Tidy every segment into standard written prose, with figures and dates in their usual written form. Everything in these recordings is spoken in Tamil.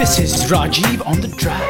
This is Rajiv on the track.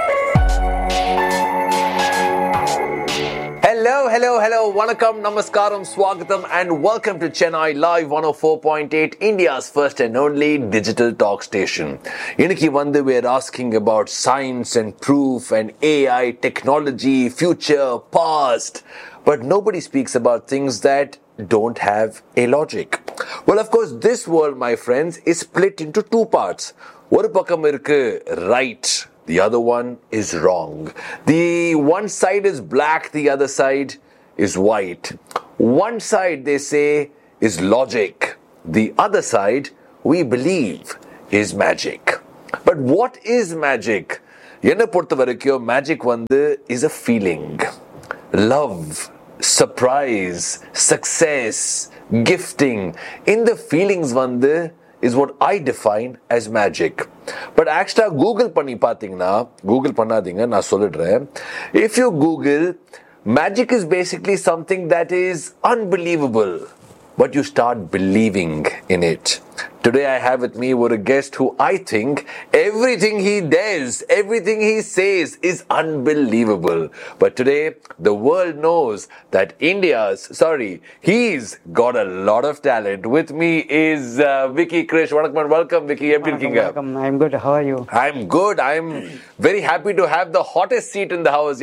Hello, Vanakkam, Namaskaram, Swagatam, and welcome to Chennai Live 104.8, India's first and only digital talk station. Iniki Vande, we're asking about science and proof and AI, technology, future, past, but nobody speaks about things that don't have a logic. Well, of course, this world, my friends, is split into two parts. Oru pakkam irukku right, the other one is wrong. The one side is black, the other side is white. One side, they say, is logic. The other side, we believe, is magic. But what is magic? Enna portha varaikkum magic vandu is a feeling. Love, surprise, success, gifting. In the feelings vandu is what I define as magic. But actually Google பண்ணி பாத்தீங்கன்னா, Google பண்ணாதீங்க, நான் சொல்லிடுறேன். If you Google, magic is basically something that is unbelievable, but you start believing in it. Today I have with me a guest who I think everything he does, everything he says is unbelievable. But today the world knows that he's got a lot of talent. With me is Vicky Krish. Welcome Vicky. Welcome. I'm good. How are you? I'm good. I'm very happy to have the hottest seat in the house.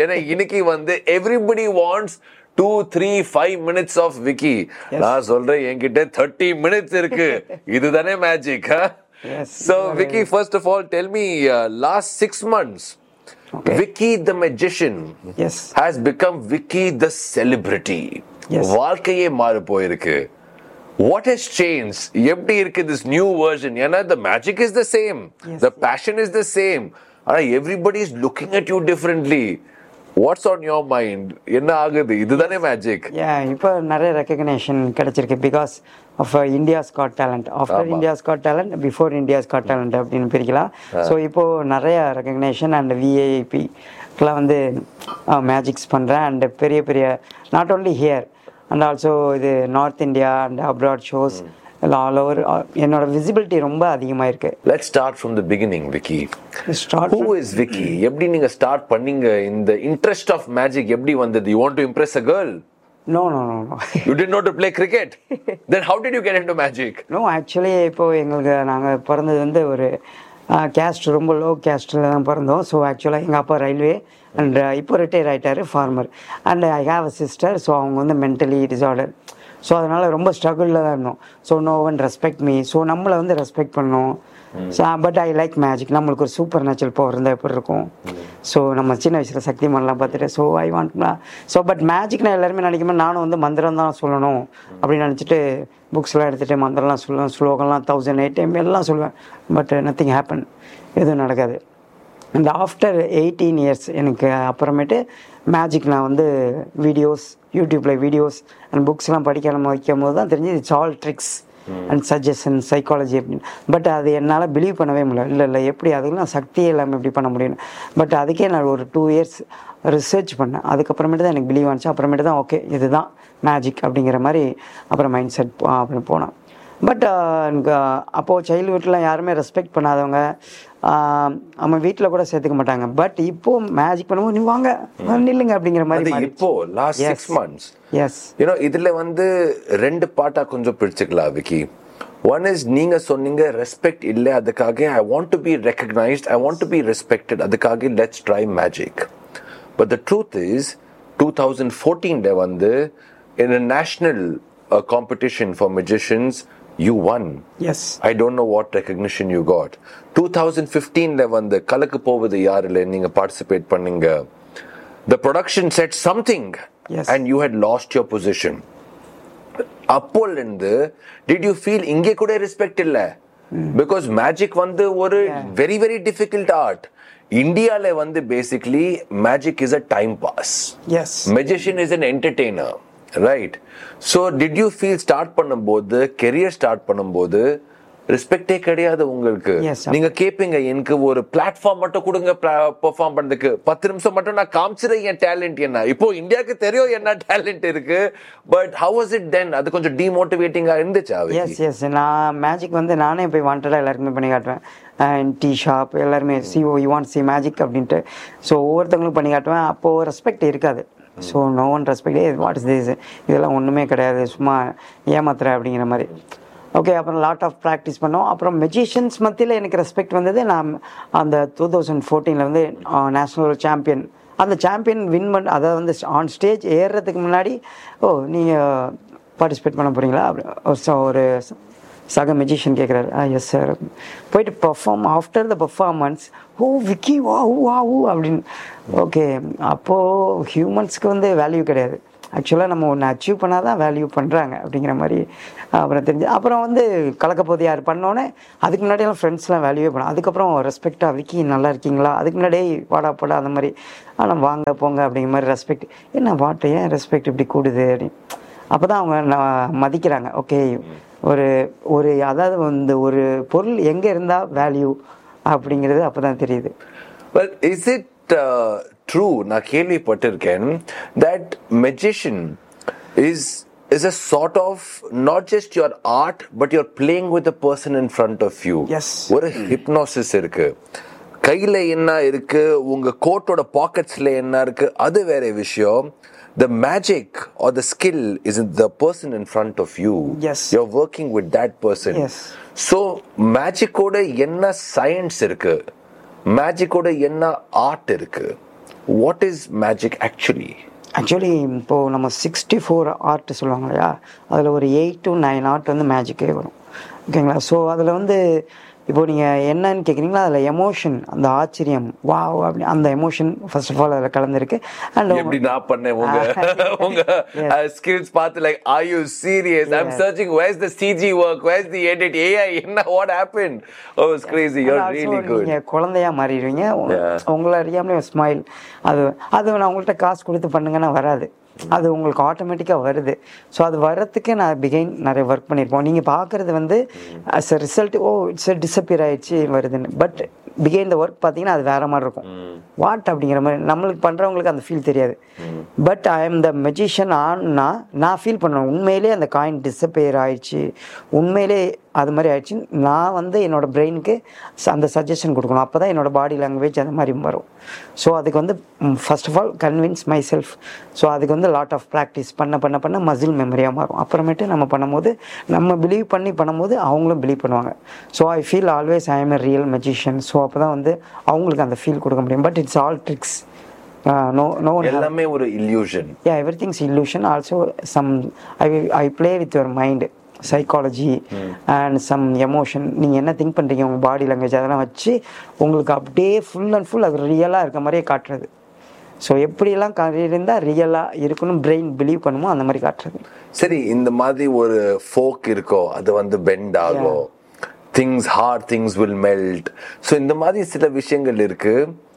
Everybody wants 2, 3, 5 minutes of Vicky. நான் சொல்றேன் என்கிட்ட 30 minutes இருக்கு. இதுதானே magic, huh? Yes. So Vicky, first of all, tell me, last 6 months, Okay. Vicky the magician Yes. has become Vicky the celebrity. Yes. வாழ்க்கையே மாறி போயிருக்கு. What has changed? எப்படி இருக்கு this new version? ஏன்னா the magic is the same. Yes. The passion is the same. ஆனா everybody is looking at you differently. What's on your mind? என்ன ஆகுது? இதுதானே மேஜிக். இப்போ நிறைய ரெகக்னேஷன் கிடைச்சிருக்கு because of India's God talent. After India's God talent, before India's God talent அப்படின்னு பிரிக்கலாம். ஸோ இப்போ நிறைய ரெகக்னேஷன் அண்ட் விஐபிக்கெலாம் வந்து மேஜிக்ஸ் பண்ணுறேன். அண்ட் பெரிய பெரிய not only here and also இது north India and abroad shows all over என்னோட விசிபிலிட்டி ரொம்ப அதிகமாக இருக்கு. Let's start from the beginning, Vicky. Who is Vicky? எப்படி நீங்க ஸ்டார்ட் பண்ணீங்க? இந்த இன்ட்ரெஸ்ட் ஆஃப் மேஜிக் எப்படி வந்தது? You want to impress a girl? No. You didn't know to play cricket? Then how did you get into magic? No, actually இப்போ எங்களுக்கு நாங்கள் பிறந்தது வந்து ஒரு கேஸ்ட் ரொம்ப லோ கேஸ்டில் தான் பிறந்தோம். ஸோ ஆக்சுவலாக எங்கள் அப்பா ரயில்வே அண்ட் இப்போ ரிட்டையர் ஆகிட்டார், farmer. And I have a sister. So அவங்க வந்து மென்டலி டிஸார்டர். ஸோ அதனால் ரொம்ப ஸ்ட்ரகிளில் தான் இருந்தோம். So no one respect me. So நம்மளை வந்து ரெஸ்பெக்ட் பண்ணோம். So but I like magic. நம்மளுக்கு ஒரு சூப்பர் நேச்சுரல் பவர் இருந்தால் எப்படி இருக்கும்? ஸோ நம்ம சின்ன வயசில் சக்திமான்லாம் பார்த்துட்டு so I want. So but மேஜிக்னா எல்லாருமே நினைக்கும்போது நானும் வந்து மந்திரம் தான் சொல்லணும் அப்படின்னு நினச்சிட்டு புக்ஸ்லாம் எடுத்துகிட்டு மந்திரம்லாம் சொல்லுவேன், ஸ்லோகம்லாம் 1008 time எல்லாம் சொல்லுவேன். பட் நத்திங் ஹேப்பன், எதுவும் நடக்காது. அண்ட் ஆஃப்டர் 18 years எனக்கு அப்புறமேட்டு மேஜிக் நான் வந்து வீடியோஸ், யூடியூப்பில் வீடியோஸ் அண்ட் புக்ஸ்லாம் படிக்க வைக்கும் போது தான் தெரிஞ்சு it's all tricks and suggestion, psychology அப்படின்னு. பட் அது என்னால் பிலீவ் பண்ணவே முடியல. இல்லை எப்படி அதுக்கெல்லாம் சக்தியே இல்லாமல் எப்படி பண்ண முடியும்? பட் அதுக்கே நான் ஒரு 2 years ரிசர்ச் பண்ணேன். அதுக்கப்புறமேட்டு தான் எனக்கு பிலீவ் ஆனிச்சு. அப்புறமேட்டு தான் ஓகே இதுதான் மேஜிக் அப்படிங்கிற மாதிரி அப்புறம் மைண்ட் செட் அப்படின்னு போனேன். பட் எனக்கு அப்போது சைல்ட்ஹுட்லாம் யாருமே ரெஸ்பெக்ட் பண்ணாதவங்க, நம்ம வீட்டில் கூட சேர்த்துக்க மாட்டாங்க. பட் இப்போ மேஜிக் பண்ணும்போது நீ வாங்க நில்லுங்க அப்படிங்கிற மாதிரி. இப்போ லாஸ்ட் 6 months எஸ் இதுல வந்து 2 பார்ட்டா கொஞ்சம் பிரிச்சுக்கலாம் விக்கி. ஒன் இஸ் நீங்க சொன்னீங்க ரெஸ்பெக்ட் இல்ல, அதுக்காக I want to be recognised, I want to be respected, அதுக்காக let's try magic. But the truth is 2014 வந்து in a national competition for magicians you won. Yes. I don't know what recognition you got. 2015 வந்து கலக்கு போவது யாருல நீங்க பார்ட்டிசிபேட் பண்ணீங்க. The production said something. Yes. And you had lost your position. அப்போலிருந்து did you feel இங்கே கூட ரெஸ்பெக்ட் இல்ல? Because magic வந்து ஒரு very very difficult art. இந்தியால வந்து basically magic is a time pass. Yes. Magician is an entertainer. Right. So did you feel start பண்ணும்போது, career start பண்ணும்போது ரெஸ்பெக்டே கிடையாது உங்களுக்கு. நீங்க கேப்பீங்க எனக்கு ஒரு பிளாட்ஃபார்ம் மட்டும் கொடுங்க பெர்ஃபார்ம் பண்றதுக்கு, 10 நிமிஷம் மட்டும் நான் காமிச்சிருக்கேன் என் டேலண்ட் என்ன. இப்போ இந்தியாவுக்கு தெரியும் என்ன டேலண்ட் இருக்கு, but how was it then? அது கொஞ்சம் டிமோட்டிவேட்டிங்கா இருந்துச்சா? எஸ் நான் மேஜிக் வந்து நானே போய் வாண்டடா எல்லாருக்குமே பண்ணி காட்டுவேன். டீ ஷாப் எல்லாருமே CO you want see magic அப்படின்ட்டு. ஸோ ஒவ்வொருத்தவங்களும் பண்ணி காட்டுவேன். அப்போது ரெஸ்பெக்ட் இருக்காது. So no one respect, what is this, இதெல்லாம் ஒன்றுமே கிடையாது, சும்மா ஏமாத்துற அப்படிங்கிற மாதிரி. ஓகே, அப்புறம் லாட் ஆஃப் ப்ராக்டிஸ் பண்ணோம். அப்புறம் மெஜிஷியன்ஸ் மத்தியில் எனக்கு ரெஸ்பெக்ட் வந்தது. நான் அந்த 2014 வந்து நேஷ்னல் சாம்பியன், அந்த சாம்பியன் வின் பண்ண, அதாவது வந்து ஆன் ஸ்டேஜ் ஏறுறதுக்கு முன்னாடி நீங்கள் பார்ட்டிசிபேட் பண்ண போகிறீங்களா ஒரு சக மெஜிஷியன் கேட்குறாரு. Yes sir. போயிட்டு perform after the performance, Vicky வா அப்படின்னு. ஓகே, அப்போது ஹியூமன்ஸ்க்கு வந்து வேல்யூ கிடையாது. ஆக்சுவலாக நம்ம ஒன்று அச்சீவ் பண்ணால் தான் வேல்யூ பண்ணுறாங்க அப்படிங்கிற மாதிரி அப்புறம் தெரிஞ்சு. அப்புறம் வந்து கலக்கப்போது யார் பண்ணோன்னே, அதுக்கு முன்னாடியெல்லாம் ஃப்ரெண்ட்ஸ்லாம் வேல்யூவே பண்ணோம். அதுக்கப்புறம் ரெஸ்பெக்டாக விக்கி நல்லா இருக்கீங்களா, அதுக்கு முன்னாடியே வாடா போடா அந்த மாதிரி, ஆனால் வாங்க போங்க அப்படிங்கிற மாதிரி ரெஸ்பெக்ட். என்ன வாட்டை ஏன் ரெஸ்பெக்ட் இப்படி கூடுது அப்படின்னு. அப்போ தான் அவங்க மதிக்கிறாங்க. ஓகே, ஒரு அதாவது வந்து ஒரு பொருள் எங்கே இருந்தால் வேல்யூ அப்படிங்கிறது அப்போ தான் தெரியுது. பட் இஸ் இட் ட்ரூ, நான் கேள்விப்பட்டிருக்கேன், that magician is a sort of not just your art but you're playing with the person in front of you. Yes. ஒரு hypnosis இருக்கு, கையில என்ன இருக்கு, உங்க கோட்டோட பாக்கெட்ஸ்ல என்ன இருக்கு, அது வேற விஷயம். The magic or the skill is in the person in front of you. Yes. You're working with that person. Yes. So magic ஓட என்ன சயின்ஸ் இருக்கு, மேஜிக் ஓட என்ன ஆர்ட் இருக்கு? What is magic actually? இப்போது நம்ம 64 ஆர்ட் சொல்லுவாங்க இல்லையா, அதில் ஒரு 8 to 9 ஆர்ட் வந்து மேஜிக்கே வரும். ஓகேங்களா? ஸோ அதில் வந்து இப்போ நீங்கள் என்னன்னு கேட்குறீங்களா, அதில் எமோஷன், அந்த ஆச்சரியம், வாவ் அப்படி அந்த எமோஷன் ஃபர்ஸ்ட் ஆஃப் ஆல் அதில் கலந்துருக்கு. அண்ட் எப்படி நான் பண்ணேன் உங்க ஸ்கில்ஸ் பார்த்து, like are you serious, I am searching where is the CG work, where is the edit, AI என்ன, what happen? O it's Crazy, you are really good. நீங்கள் குழந்தையா மாறிடுவீங்க, உங்களை அறியாமலே ஸ்மைல். அது நான் உங்கள்கிட்ட காசு கொடுத்து பண்ணுங்கன்னா வராது, அது உங்களுக்கு ஆட்டோமேட்டிக்காக வருது. ஸோ அது வர்றதுக்கு நான் நிறைய ஒர்க் பண்ணியிருப்போம். நீங்கள் பார்க்குறது வந்து as a result, it's disappear ஆயிடுச்சு வருதுன்னு. பட் பிகைன் த ஒர்க் பார்த்தீங்கன்னா அது வேற மாதிரி இருக்கும். வாட் அப்படிங்கிற மாதிரி நம்மளுக்கு பண்ணுறவங்களுக்கு அந்த ஃபீல் தெரியாது. But I am the magician ஆன்னா நான் ஃபீல் பண்ணுவேன், உண்மையிலே அந்த காயின் டிஸப்பியர் ஆயிடுச்சு, உண்மையிலே அது மாதிரி ஆயிடுச்சு. நான் வந்து என்னோட பிரெயினுக்கு அந்த சஜஷன் கொடுக்கணும், அப்போ தான் என்னோடய பாடி லாங்குவேஜ் அந்த மாதிரி வரும். ஸோ அதுக்கு வந்து first of all convince my self. So அதுக்கு வந்து லாட் ஆஃப் ப்ராக்டிஸ் பண்ண மசில் மெமரியாக மாறும். அப்புறமேட்டு நம்ம பண்ணும்போது, நம்ம பிலீவ் பண்ணும்போது அவங்களும் பிலீவ் பண்ணுவாங்க. So I feel always I am a real magician. So அப்போ தான் வந்து அவங்களுக்கு அந்த ஃபீல் கொடுக்க முடியும். But it's all tricks. எல்லாமே ஒரு illusion. Yeah, everything's illusion. Also I play with your mind, psychology and some emotion. நீங்கள் என்ன திங்க் பண்ணுறீங்க, உங்கள் பாடி லாங்குவேஜ், அதெல்லாம் வச்சு உங்களுக்கு அப்படியே ஃபுல் அண்ட் ஃபுல் அது ரியலாக இருக்க மாதிரியே காட்டுறது. ஸோ எப்படியெல்லாம் இருந்தால் ரியலாக இருக்கணும், பிரெயின் பிலீவ் பண்ணுமோ அந்த மாதிரி காட்டுறது. சரி, இந்த மாதிரி ஒரு ஃபோக் இருக்கோ, அது வந்து பெண்ட் ஆகும், things heart things will melt. So இந்த மாதிரி சில விஷயங்கள் இருக்கு.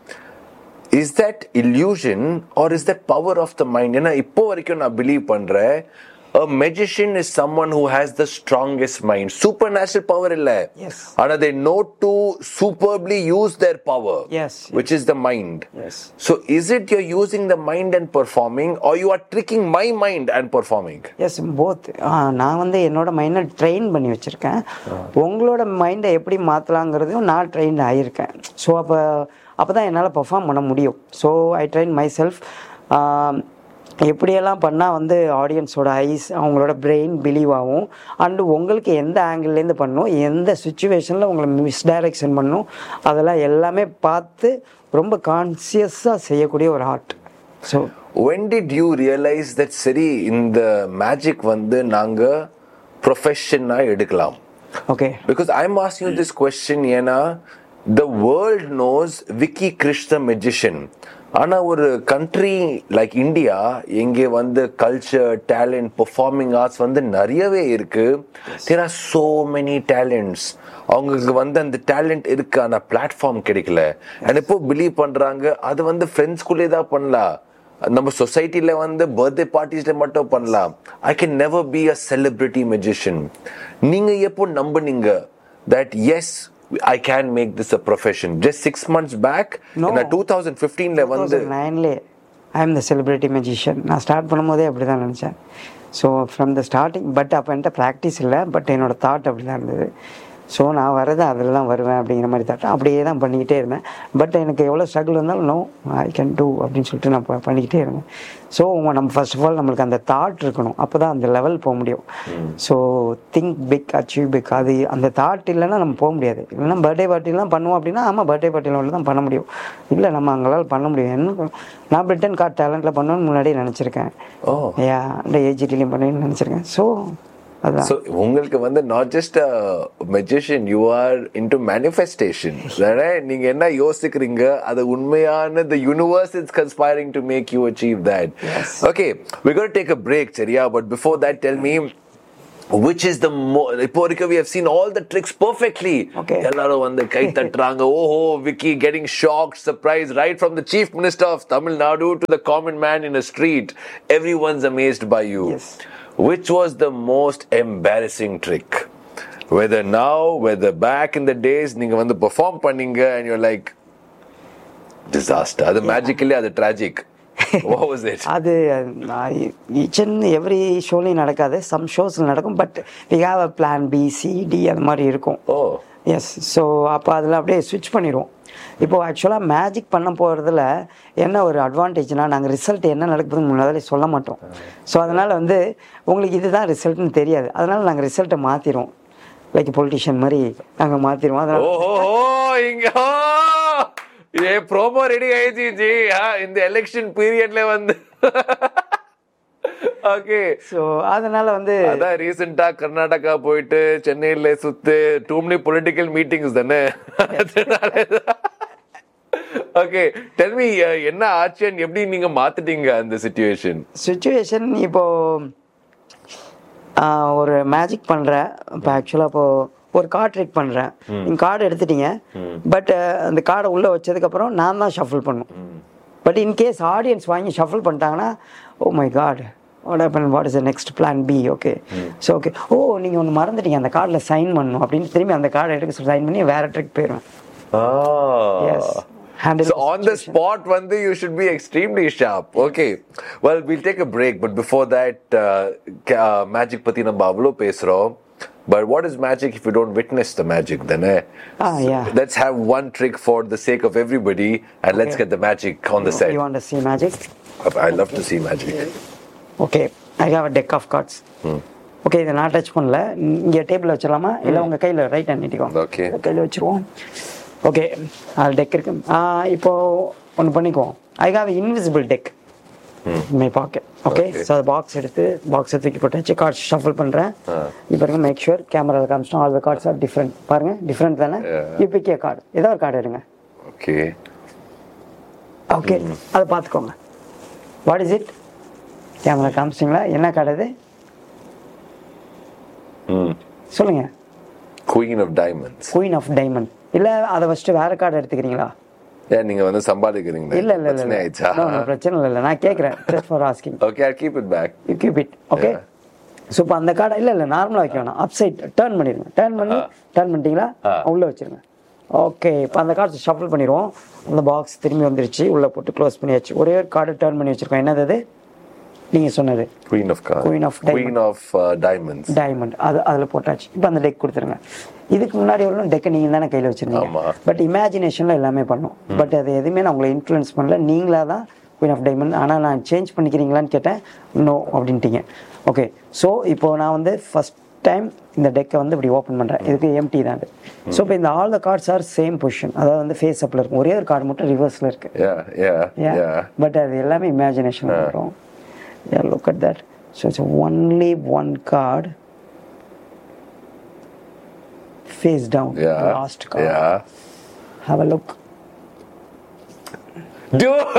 Is that illusion or is that power of the mind? ஏன்னா இப்போ வரைக்கும் நான் பிலீவ் பண்றேன், a magician is someone who has the strongest mind. Supernatural power இல்ல, ஆனா they know to superbly use their power, which is the mind. So is it you're using the mind and performing, or you are tricking my mind and performing? Yes, both. நான் வந்து என்னோட மைண்டை ட்ரெயின் பண்ணி வச்சிருக்கேன், உங்களோட மைண்டை எப்படி மாற்றலாங்கிறதையும் நான் ட்ரெயின் ஆகியிருக்கேன். ஸோ அப்போ தான் என்னால் பர்ஃபார்ம் பண்ண முடியும். So I train my self. எப்படியெல்லாம் பண்ணால் வந்து ஆடியன்ஸோட ஐஸ், அவங்களோட பிரெயின் பிலீவ் ஆகும். அண்டு உங்களுக்கு எந்த ஆங்கிள்லேருந்து பண்ணணும், எந்த சுச்சுவேஷனில் உங்களை மிஸ்டைரக்ஷன் பண்ணணும், அதெல்லாம் எல்லாமே பார்த்து ரொம்ப கான்சியஸாக செய்யக்கூடிய ஒரு art. So when did you realize that சரி இந்த மேஜிக் வந்து நாங்கள் ப்ரொஃபஷனாக எடுக்கலாம்? Okay, because I'm asking you this question ஏன்னா the world knows Vicky Krish the magician. ஆனா ஒரு கண்ட்ரி லைக் இந்தியா, எங்கே வந்து கல்ச்சர், டேலண்ட், பெர்ஃபார்மிங் ஆர்ட்ஸ் வந்து நிறையவே இருக்கு. there are so many talents. அவங்களுக்கு வந்து அந்த டேலண்ட் இருக்கு, ஆனா பிளாட்ஃபார்ம் கிடைக்கல. அண்ட் இப்போ பிலீவ் பண்றாங்க அது வந்து ஃப்ரெண்ட்ஸ்குள்ளே தான் பண்ணலாம், நம்ம சொசைட்டில வந்து பர்த்டே பார்ட்டிஸ்ல மட்டும் பண்ணலாம். I can never be a celebrity magician. நீங்க எப்போ நம்புனீங்க that yes, I can make this a profession? Just 6 months back, No. in 2015 ல வந்து 2009 I am the celebrity magician. நான் ஸ்டார்ட் பண்ணும்போதே அப்படி தான் நினச்சேன். So from the starting, but அப்போ என்கிட்ட ப்ராக்டிஸ் இல்லை, பட் என்னோடய தாட் அப்படி தான் இருந்தது. ஸோ நான் வரது அதில் தான் வருவேன் அப்படிங்கிற மாதிரி தாட் அப்படியே தான் பண்ணிக்கிட்டே இருந்தேன். பட் எனக்கு எவ்வளோ ஸ்ட்ரகிள் இருந்தாலும் நோ ஐ கேன் டூ அப்படின்னு சொல்லிட்டு நான் பண்ணிக்கிட்டே இருந்தேன். ஸோ நம்ம ஃபர்ஸ்ட் ஆஃப் ஆல் நம்மளுக்கு அந்த தாட் இருக்கணும், அப்போ தான் அந்த லெவல் போக முடியும். So think big, achieve big. அது அந்த தாட் இல்லைன்னா நம்ம போக முடியாது. இல்லைன்னா பர்த்டே பார்ட்டிலாம் பண்ணுவோம் அப்படின்னா, ஆமாம் பர்த்டே பார்ட்டியில் தான் பண்ண முடியும். இல்லை நம்ம அங்களால் பண்ண முடியும். என்ன நான் பிரிட்டன் கார்ட் டேலண்ட்டில் பண்ணணும்னு முன்னாடியே நினச்சிருக்கேன். அந்த ஏஜிடிலையும் பண்ணுன்னு நினச்சிருக்கேன். ஸோ So உங்களுக்கு வந்து not just a magician, you are into manifestation. நீங்க என்ன யோசிக்கிறீங்க அது உண்மையான the universe is conspiring to make you achieve that. Yes. Okay, we're going to take a break, சரியா? But before that, tell me which is the இப்போ வரைக்கும் we have seen all the tricks perfectly. Okay. எல்லாரும் வந்து கை தட்டுறாங்க. ஓஹோ, Vicky getting shocked, surprised, right from the chief minister of Tamil Nadu to the common man in a street. Everyone's amazed by you. Yes. Which was the most embarrassing trick? Whether now, whether back in the days, நீங்க வந்து perform பண்ணீங்க and you're like, disaster. அது magically, அது tragic. What was it? அது each and every ஷோலையும் நடக்காது, சம் ஷோஸில் நடக்கும். But we have a plan B, C, D அது மாதிரி இருக்கும். Oh. எஸ். ஸோ அப்போ அதில் அப்படியே ஸ்விட்ச் பண்ணிடுவோம். இப்போது ஆக்சுவலாக மேஜிக் பண்ண போகிறதுல என்ன ஒரு அட்வான்டேஜ்னால், நாங்கள் ரிசல்ட் என்ன நடக்குதுன்னு முன்னாடி சொல்ல மாட்டோம். ஸோ அதனால் வந்து உங்களுக்கு இதுதான் ரிசல்ட்னு தெரியாது. அதனால் நாங்கள் ரிசல்ட்டை மாற்றிடுவோம். லைக் பொலிட்டிஷியன் மாதிரி நாங்கள் மாற்றிடுவோம். அதனால் இங்கே ப்ரோமோ ரெடி ஆயிடுச்சு ஜி இந்த எலெக்ஷன் பீரியட்ல வந்து. ஓகே. ஸோ அதனால வந்து அதான் ரீசெண்டா கர்நாடகா போயிட்டு சென்னையில சுத்து டூ மெனி பொலிட்டிக்கல் மீட்டிங்ஸ் தானே. ஓகே, டெல் மீ என்ன ஆச்சு, எப்படி நீங்க மாத்திட்டீங்க அந்த சிச்சுவேஷன்? இப்போ ஒரு மேஜிக் பண்றேன். இப்போ ஆக்சுவலா இப்போ ஒரு கார்டு ட்ரிக் பண்றேன். நீங்க கார்டு எடுத்துட்டீங்க, பட் அந்த கார்டை உள்ள வச்சதுக்கு அப்புறம் நான் தான் ஷஃபிள் பண்ணும். பட் இன்கேஸ் ஆடியன்ஸ் வாங்கி ஷஃபிள் பண்ணிட்டாங்கன்னா, oh my God, what is the next plan B? Okay. So okay, ஓ நீங்கள் ஒன்று மறந்துட்டீங்க, அந்த கார்டில் சைன் பண்ணணும் அப்படின்னு திரும்பி அந்த கார்டை எடுக்க சைன் பண்ணி வேற ட்ரிக் போயிடுவேன். S. So on the spot, Vandu, you should be extremely sharp. Okay. Well, we'll take a break. But before that, magic pati namba avlo pesrom. But what is magic if you don't witness the magic then? Yeah. Let's have one trick for the sake of everybody, and let's get the magic on the set. You want to see magic? I love to see magic. Okay. I have a deck of cards. Okay, இதை நான் டச் பண்ணல. இங்கே டேபிள் வச்சிடலாமா, இல்லை உங்கள் கையில் ரைட் ஹேண்ட் நீட்டிக்கோங்க. ஓகே, கையில் வச்சுருவோம். ஓகே, அது டெக் இருக்கு. இப்போது ஒன்று பண்ணிக்குவோம். I have invisible tech my packet. Okay. So அது பாக்ஸை தூக்கி போட்டாச்சு. கார்ட்ஸ் ஷஃபிள் பண்ணுறேன். இப்போ பாருங்க, மேக் ஷுர் கேமராவில் காமிச்சிட்டோம். All the cards are different. பாருங்கள், டிஃப்ரெண்ட் தானே. இப்போக்கே கார்டு ஏதோ ஒரு கார்டு எடுங்க. ஓகே. ஓகே, அதை பார்த்துக்கோங்க. What is it? கேமரா காமிச்சிங்களா? என்ன கார்டு அது? சொல்லுங்க. Queen of diamonds. Queen of diamond. இல்ல அதை ஃபர்ஸ்ட் வேற கார்டு எடுத்துக்கிறீங்களா? ஏன் நீங்க வந்து சம்பாதிக்கிறீங்க? இல்ல பிரச்சனை இல்ல, நான் கேக்குறேன். Just for asking. Okay, I keep it back. You keep it. Okay. So இப்போ அந்த கார்டு இல்ல நார்மலா வைக்க வேணாம், அப் சைட் டர்ன் பண்ணிடுங்க. டர்ன் பண்ணிட்டீங்களா? உள்ள வச்சிருங்க. ஓகே, இப்போ அந்த கார்டு ஷஃபிள் பண்ணிடுவோம். அந்த பாக்ஸ் திரும்பி வந்துருச்சு, உள்ள போட்டு க்ளோஸ் பண்ணியாச்சு. ஒரே ஒரு கார்டு டர்ன் பண்ணி வச்சிருக்கோம். என்னது அது நீங்க சொன்னது? Queen of diamonds. டைமண்ட். அது அதில் போட்டாச்சு. இப்போ அந்த டெக் கொடுத்துருங்க. இதுக்கு முன்னாடி எவ்வளோ டெக்கை நீங்கள் தானே கையில் வச்சுருந்தீங்க. பட் இமேஜினேஷனில் எல்லாமே பண்ணோம். பட் அது எதுவுமே நான் உங்களை இன்ஃப்ளூயன்ஸ் பண்ணல, நீங்களாக தான் குயின் ஆஃப் டைமண்ட். ஆனால் நான் சேஞ்ச் பண்ணிக்கிறீங்களான்னு கேட்டேன், நோ அப்படின்ட்டீங்க. ஓகே. ஸோ இப்போது நான் வந்து ஃபஸ்ட் டைம் இந்த டெக்கை வந்து இப்படி ஓப்பன் பண்ணுறேன். இதுக்கு எம்டி தான் அது. ஸோ இப்போ இந்த all the cards R same position, அதாவது வந்து ஃபேஸ் அப்பில் இருக்கும். ஒரே ஒரு கார்டு மட்டும் ரிவர்ஸில் இருக்கு. பட் அது எல்லாமே இமேஜினேஷன் பண்ணுறோம். Yeah, look at that. So it's only one card face down. Yeah. The last card. Yeah. Have a look. Dude.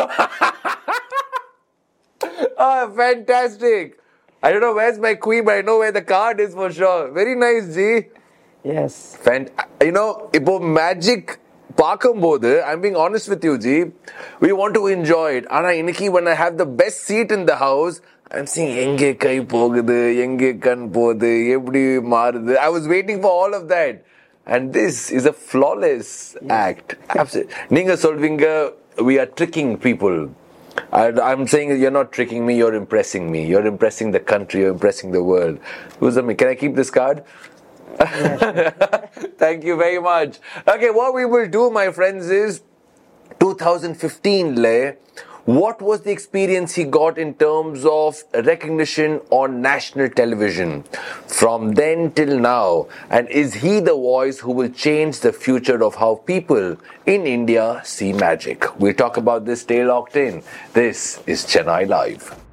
Oh, fantastic. I don't know where's my queen, but I know where the card is for sure. Very nice, G. Yes. You know, இப்போ magic பார்க்கும்போது, I'm being honest with you, G, we want to enjoy it. ஆனா இன்னைக்கு when I have the best seat in the house, I'm seeing எங்கே கை போகுது, எங்கே கண் போகுது, எப்படி மாறுது. I was waiting for all of that. and this is a flawless act. Absolutely. Ninga solvinga, we are tricking people. I'm saying you're not tricking me, you're impressing me. You're impressing the country, you're impressing the world. Can I keep this card? Thank you very much. Okay, what we will do, my friends, is 2015 le. What was the experience he got in terms of recognition on national television from then till now? And is he the voice who will change the future of how people in India see magic? We'll talk about this. Stay locked in. This is Chennai Live.